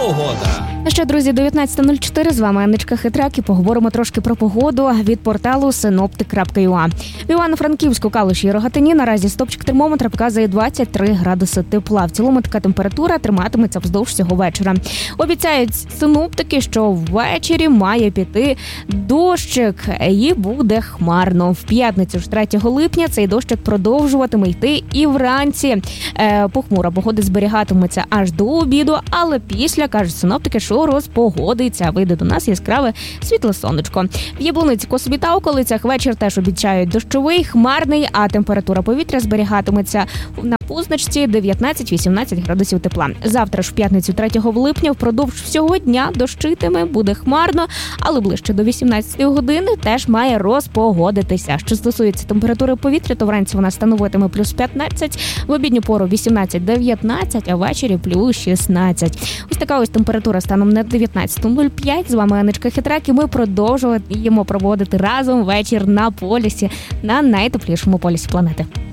погода. Ну що, друзі, 19.04, з вами Анночка Хитрак і поговоримо трошки про погоду від порталу synoptic.ua. В Івано-Франківську, Калуші і Рогатині наразі стопчик термометра показує 23 градуси тепла. В цілому така температура триматиметься вздовж цього вечора. Обіцяють синоптики, що ввечері має піти дощик і буде хмарно. В п'ятницю ж 3 липня цей дощик продовжуватиме йти і вранці. Похмура погода зберігатиметься аж до обіду, але після, кажуть синоптики, що розпогодиться, вийде до нас яскраве світле сонечко. В Яблуниці, Косові та околицях вечір теж обіцяють дощовий, хмарний, а температура повітря зберігатиметься на позначці 19-18 градусів тепла. Завтра ж в п'ятницю 3 липня впродовж всього дня дощитиме, буде хмарно, але ближче до 18 години теж має розпогодитися. Що стосується температури повітря, то вранці вона становитиме плюс 15, в обідню пору 18-19, а ввечері плюс 16. Ось така ось температура станом на 19.05. З вами Анночка Хитрак і ми продовжуємо проводити разом вечір на полюсі, на найтеплішому полюсі планети.